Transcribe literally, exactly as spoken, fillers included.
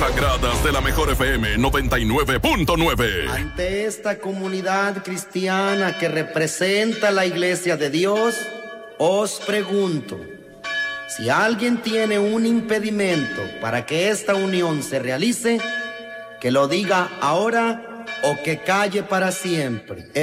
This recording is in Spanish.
las gradas de la mejor F M noventa y nueve punto nueve. Ante esta comunidad cristiana que representa la Iglesia de Dios, os pregunto, si alguien tiene un impedimento para que esta unión se realice, que lo diga ahora o que calle para siempre.